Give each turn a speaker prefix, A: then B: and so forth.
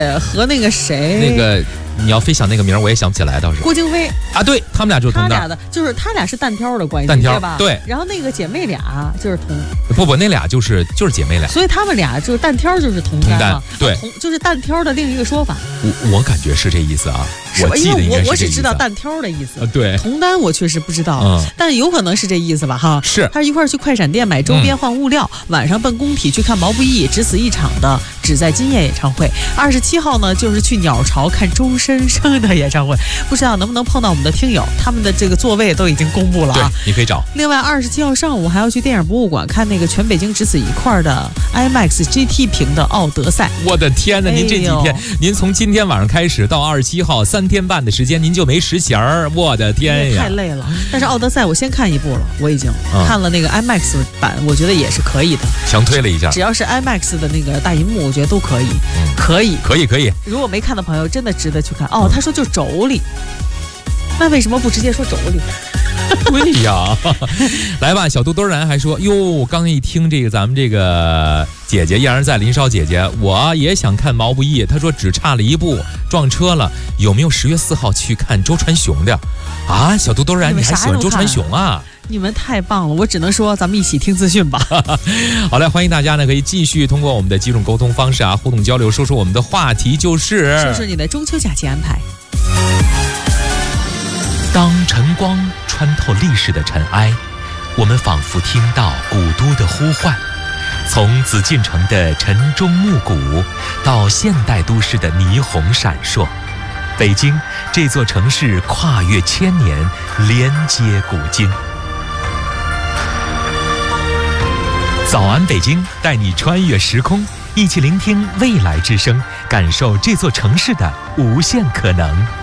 A: 和那个谁，
B: 那个你要非想那个名儿，我也想不起来，倒是
A: 郭京飞
B: 啊，对他们俩就是同档，
A: 他俩的就是他俩是单挑的关系，
B: 单挑
A: 对吧？
B: 对。
A: 然后那个姐妹俩就是同，
B: 不，那俩就是姐妹俩，
A: 所以他们俩就是单挑就是同单嘛，
B: 对，
A: 就是单挑的另一个说法。
B: 我感觉是这意思啊，
A: 我
B: 记得应该是这意思。
A: 我只知道单挑的意思，
B: 对，
A: 同单我确实不知道，但有可能是这意思吧，哈。
B: 是，
A: 他一块儿去快闪店买周边换物料，晚上奔工体去看毛不易只此一场的只在今夜演唱会。27号呢，就是去鸟巢看周深生的演唱会，不知道能不能碰到我们的听友，他们的这个座位都已经公布了啊，
B: 对，你可以找。
A: 另外27号上午还要去电影博物馆看那个全北京只此一块的 IMAX GT 屏的《奥德赛》。
B: 我的天哪，您这几天，您从今天晚上开始到27号3天半的时间，您就没实闲儿，我的天呀，
A: 太累了。但是《奥德赛》我先看一部了，我已经看了那个 IMAX 版，我觉得也是可以的，
B: 强推了一下。
A: 只要是 IMAX 的那个大银幕，我觉得都可以，可以。如果没看的朋友，真的值得去看。他说就妯娌，那为什么不直接说妯娌？
B: 对呀，来吧，小肚兜然还说哟，刚一听这个咱们这个姐姐燕儿在林梢姐姐，我也想看毛不易，她说只差了一步撞车了，有没有10月4号去看周传雄的啊？小肚兜然你还喜欢周传雄啊？
A: 你们太棒了，我只能说咱们一起听资讯吧。
B: 好嘞，欢迎大家呢可以继续通过我们的几种沟通方式互动交流，说说我们的话题就是
A: 说说你的中秋假期安排。
B: 当晨光穿透历史的尘埃，我们仿佛听到古都的呼唤。从紫禁城的晨钟暮鼓，到现代都市的霓虹闪烁，北京这座城市跨越千年，连接古今。早安北京，带你穿越时空，一起聆听未来之声，感受这座城市的无限可能。